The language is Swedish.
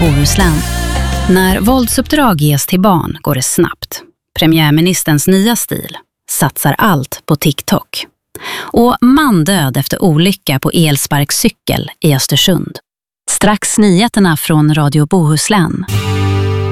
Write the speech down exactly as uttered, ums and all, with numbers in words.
Bohuslän. När våldsuppdrag ges till barn går det snabbt. Premiärministerns nya stil satsar allt på TikTok. Och man död efter olycka på elsparkcykel i Östersund. Strax nyheterna från Radio Bohuslän.